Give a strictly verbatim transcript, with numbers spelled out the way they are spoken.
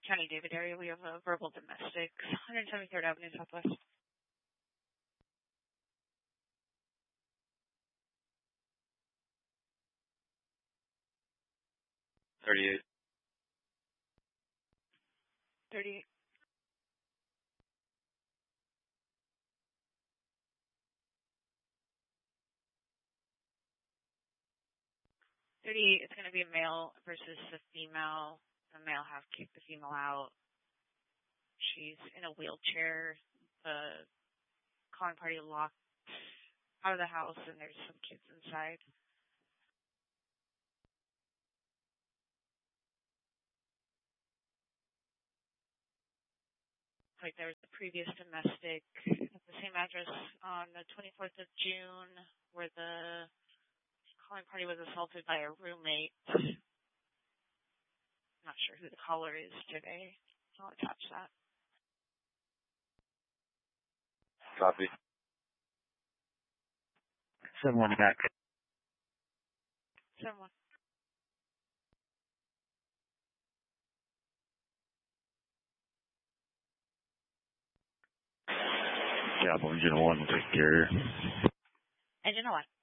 County David area. We have a verbal domestic, one seventy-third Avenue Southwest. thirty-eight. thirty-eight. thirty-eight is going to be a male versus a female. The male has kicked the female out. She's in a wheelchair. The calling party locked out of the house, and there's some kids inside. Like there was a previous domestic at the same address on the twenty-fourth of June where the calling party was assaulted by a roommate. I'm not sure who the caller is today. I'll attach that. Copy. seven one back. seven one. Yeah, Engine one, take care. Engine one.